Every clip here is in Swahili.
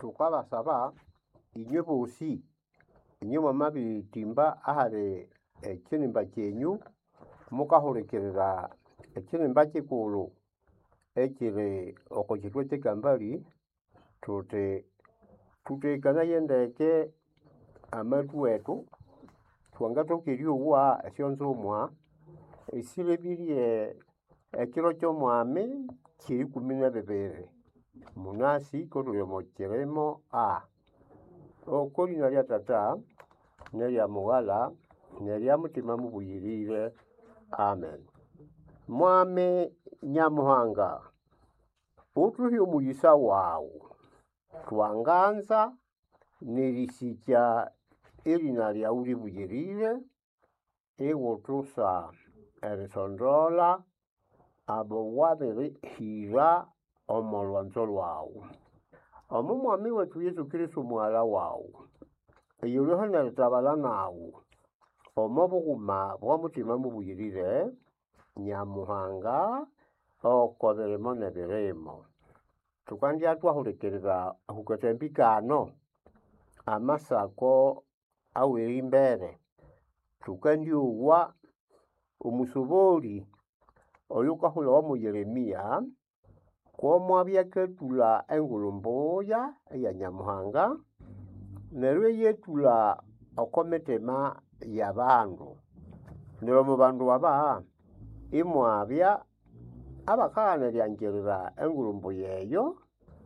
tukabasaba inywe bosi inywe mabitimba ahare ekinimba cyenyu mukahurekerera ekinimba kikulu ekire okokitwe tekambali tutekana yendeke amatu wetu twangatokeriwa esyonzomwa isilebirie ekiro ky'omwami kiri 12 munasi kotuyomokeremo okolina lya tata nelya mughala nelya mutima mubuyirire amen. Mwami Nyamuhanga utuhi omuyisa wawu twanganza nelisija elina lyawu libuyirire ewotusa erisondola abo wabiri hira omolwanzo lwawu omu mwami wetu Yesu Kristo mwala wawu eyoliho neritabala nawu omobuguma bw'omutima mubuyirire Nyamuhanga okobirimo nebirimo tukandya twahulekerera hukatembikano amasako aweri mbere tukandyowa omusoboli oyukahula wa Yeremia komwabya ketula engulumbuya ya Nyamuhanga neryo yetula okometema yabandu neryo mu bandu aba imwabya abakana lyangerera engulumbu yeyo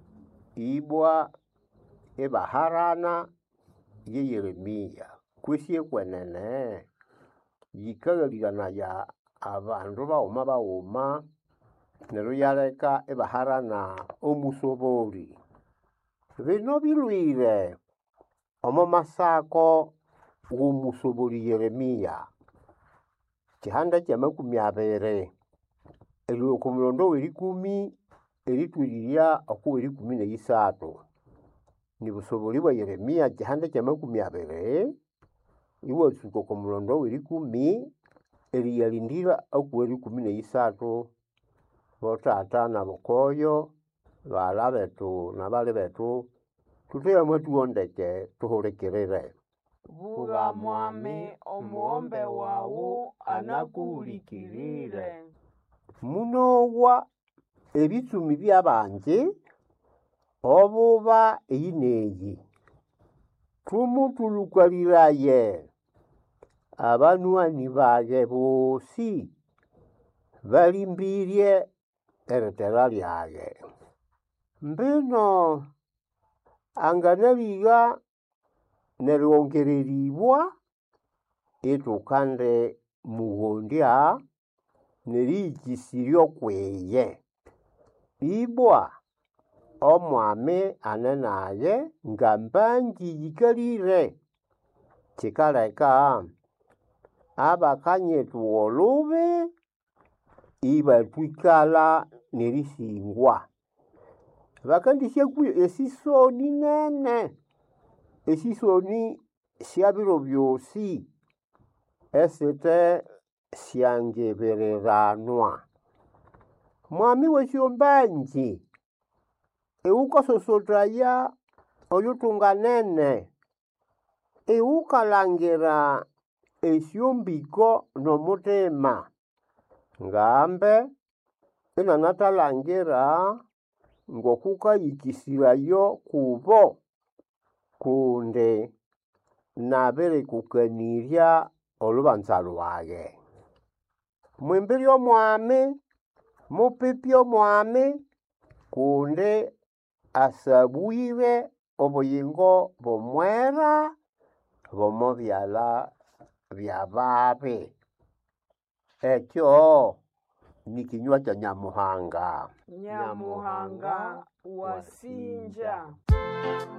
ibwa ebaharana ye Yeremia kwisye kwenene yikagalirana ya abandu bawuma neryo yaleka ebaharana omusoboli bino bilwire omo masako w'omusoboli Yeremia kihanda kya 20 elio kumulondo weri 10 eritwirya okuweri 13 ni busoboli bwa Yeremia kihanda kya 20 iwe suko kumulondo weri 10 eliyalindira okuweri 13 botata na bokoyo bala betu na bale betu tuteya mwatuondeke tuhulekerere Vuga mwami omuombe wawu anakuhulikirire munowa ebitsumi byabanje obuba eyineyi tumutulukaliraye abanwani bage bosi balimbirye eritera lyage mbino anganabiga neryongereribwa etukande mugondya nerijisiryo kweye ibwa omwami anenaye ngambanji yikalire kikaleka abakanyetu olube ibatwikala nerisingwa bakandisya esisoni nene esisoni syabiro byosi esete syangebereranwa mwami wesyombanji eukasosotaya olutunganene eukalangira esyombiko nomutema ngambe inanatalangira ngokukayikisirayo kubo kunde nabere kukanirya olubanza lwage mwimbiri omwami mupipi omwami kunde asabwire obuyingo bomwera bomobyala byababe ekyo ni kinywa kya Nyamuhanga Nyamuhanga wasinja